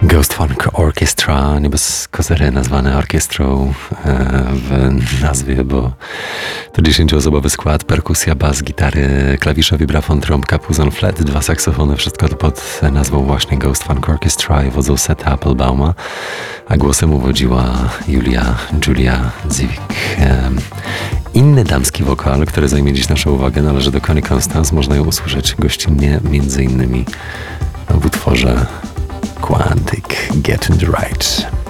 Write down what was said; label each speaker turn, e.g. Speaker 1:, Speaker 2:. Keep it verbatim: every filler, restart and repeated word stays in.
Speaker 1: Ghost Funk Orchestra, nie bez kozery nazwane orkiestrą w nazwie, bo to dziesięcioosobowy skład, perkusja, bas, gitary, klawisze, vibrafon, trąbka, puzon, flet, dwa saksofony, wszystko to pod nazwą właśnie Ghost Funk Orchestra i wodzą Seta Applebauma, a głosem uwodziła Julia Julia Ziwik. Inny damski wokal, który zajmie dziś naszą uwagę, należy do Connie Constance. Można ją usłyszeć gościnnie między innymi w utworze Quantic Getting Right.